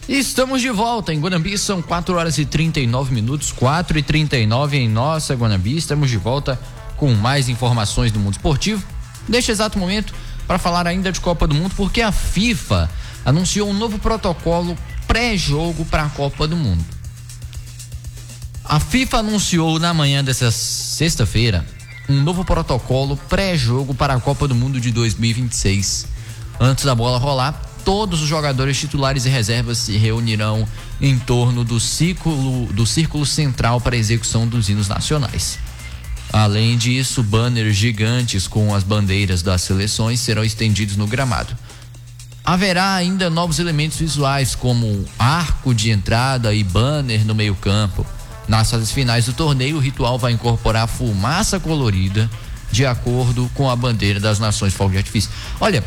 Estamos de volta em Guanambi, são 4h39, 4h39 em nossa Guanambi. Estamos de volta com mais informações do mundo esportivo. Neste exato momento, para falar ainda de Copa do Mundo, porque a FIFA anunciou um novo protocolo pré-jogo para a Copa do Mundo. A FIFA anunciou na manhã dessa sexta-feira um novo protocolo pré-jogo para a Copa do Mundo de 2026. Antes da bola rolar, todos os jogadores titulares e reservas se reunirão em torno do círculo central para a execução dos hinos nacionais. Além disso, banners gigantes com as bandeiras das seleções serão estendidos no gramado. Haverá ainda novos elementos visuais, como arco de entrada e banner no meio-campo. Nas fases finais do torneio, o ritual vai incorporar fumaça colorida de acordo com a bandeira das nações fogo de artifício. Olha,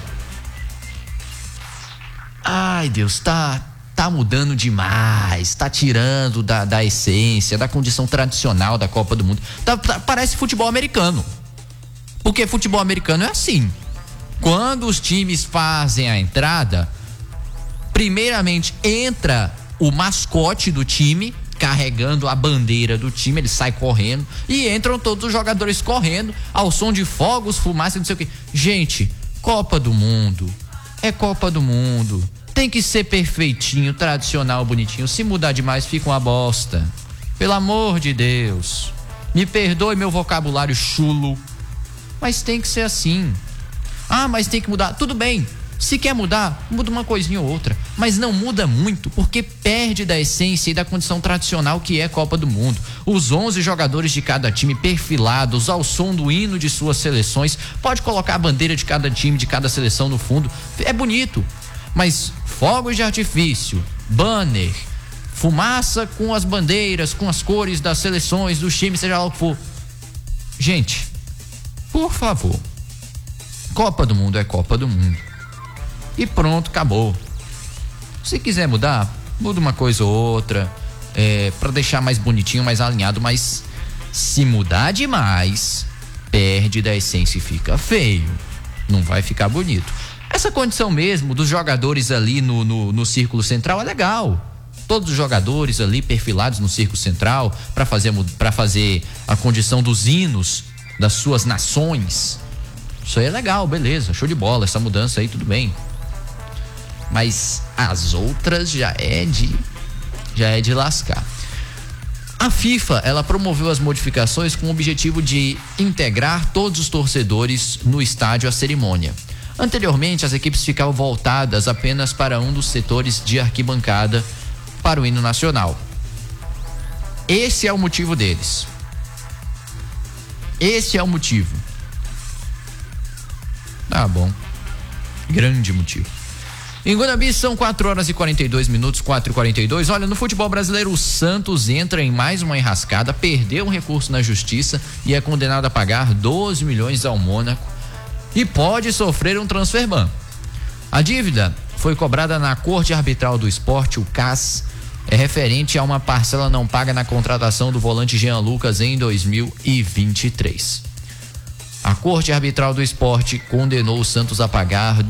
ai Deus, tá mudando demais, tá tirando da essência, da condição tradicional da Copa do Mundo. Parece futebol americano, porque futebol americano é assim: quando os times fazem a entrada, primeiramente entra o mascote do time carregando a bandeira do time, ele sai correndo e entram todos os jogadores correndo ao som de fogos, fumaça, não sei o que. Gente, Copa do Mundo é Copa do Mundo, tem que ser perfeitinho, tradicional, bonitinho. Se mudar demais fica uma bosta, pelo amor de Deus. Me perdoe meu vocabulário chulo, mas tem que ser assim. Ah, mas tem que mudar, tudo bem. Se quer mudar, muda uma coisinha ou outra, mas não muda muito, porque perde da essência e da condição tradicional que é Copa do Mundo. Os 11 jogadores de cada time perfilados ao som do hino de suas seleções, pode colocar a bandeira de cada time, de cada seleção no fundo, é bonito, mas fogos de artifício, banner, fumaça com as bandeiras, com as cores das seleções, dos times, seja lá o que for. Gente, por favor, Copa do Mundo é Copa do Mundo. E pronto, acabou. Se quiser mudar, muda uma coisa ou outra, para deixar mais bonitinho, mais alinhado, mas se mudar demais, perde da essência e fica feio, não vai ficar bonito. Essa condição mesmo dos jogadores ali no círculo central é legal. Todos os jogadores ali perfilados no círculo central para fazer a condição dos hinos das suas nações. Isso aí é legal, beleza, show de bola, essa mudança aí tudo bem. Mas as outras já é de lascar. A FIFA, ela promoveu as modificações com o objetivo de integrar todos os torcedores no estádio à cerimônia. Anteriormente, as equipes ficavam voltadas apenas para um dos setores de arquibancada para o hino nacional. Esse é o motivo deles. Esse é o motivo. Tá bom. Grande motivo. Em Guanambi são 4h42, 4h42. Olha, no futebol brasileiro, o Santos entra em mais uma enrascada, perdeu um recurso na justiça e é condenado a pagar 12 milhões ao Mônaco e pode sofrer um transfer ban. A dívida foi cobrada na Corte Arbitral do Esporte, o CAS, é referente a uma parcela não paga na contratação do volante Jean Lucas em 2023. A Corte Arbitral do Esporte condenou o Santos a pagar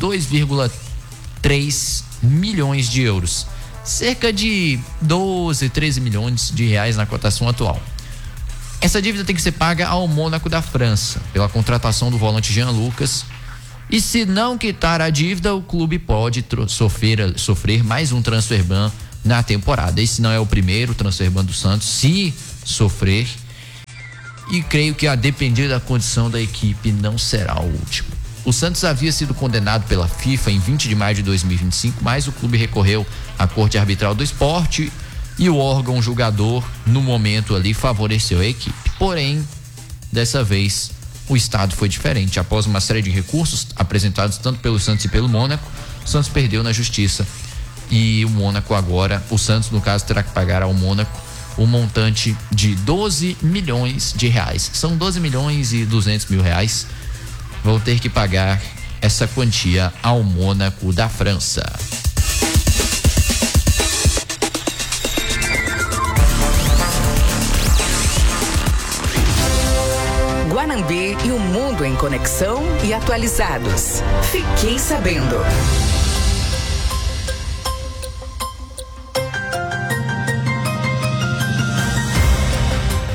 2,3 milhões de euros, cerca de 13 milhões de reais na cotação atual. Essa dívida tem que ser paga ao Mônaco da França pela contratação do volante Jean Lucas, e se não quitar a dívida, o clube pode sofrer mais um transfer ban na temporada. Esse não é o primeiro transfer ban do Santos, se sofrer, e creio que a depender da condição da equipe não será o último. O Santos havia sido condenado pela FIFA em 20 de maio de 2025, mas o clube recorreu à Corte Arbitral do Esporte e o órgão julgador, no momento ali, favoreceu a equipe. Porém, dessa vez, o estado foi diferente. Após uma série de recursos apresentados tanto pelo Santos e pelo Mônaco, o Santos perdeu na justiça e o Mônaco agora, o Santos no caso, terá que pagar ao Mônaco um montante de 12 milhões de reais. São 12 milhões e 200 mil reais. Vão ter que pagar essa quantia ao Mônaco da França. Guanambi e o mundo em conexão e atualizados. Fiquei sabendo.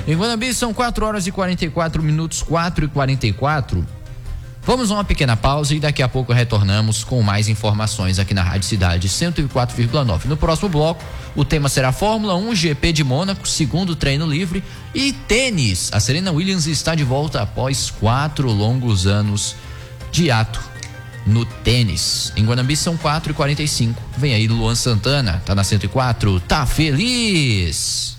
Em Guanambi são 4h44, 4h44. Vamos a uma pequena pausa e daqui a pouco retornamos com mais informações aqui na Rádio Cidade 104,9. No próximo bloco, o tema será Fórmula 1, GP de Mônaco, segundo treino livre e tênis. A Serena Williams está de volta após 4 longos anos de ato no tênis. Em Guanambi são 4h45. Vem aí Luan Santana, tá na 104, tá feliz.